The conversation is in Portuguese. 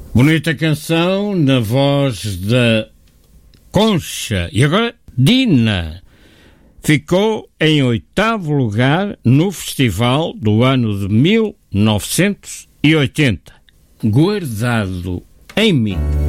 Bonita canção na voz da Concha. E agora, Dina. Ficou em 8º lugar no festival do ano de 1980. Guardado em mim.